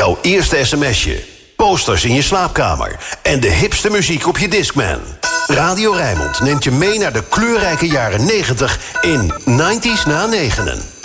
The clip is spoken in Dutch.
Jouw eerste sms'je, posters in je slaapkamer en de hipste muziek op je Discman. Radio Rijnmond neemt je mee naar de kleurrijke jaren 90 in 90's na negenen.